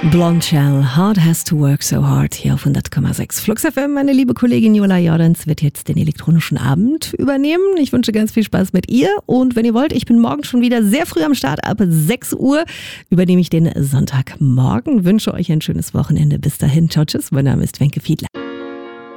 Blonde Shell, Hard Has to Work So Hard, hier auf 100,6 Flux FM. Meine liebe Kollegin Jola Jordans wird jetzt den elektronischen Abend übernehmen. Ich wünsche ganz viel Spaß mit ihr und wenn ihr wollt, ich bin morgen schon wieder sehr früh am Start. Ab 6 Uhr übernehme ich den Sonntagmorgen. Wünsche euch ein schönes Wochenende. Bis dahin, ciao, tschüss. Mein Name ist Wenke Fiedler.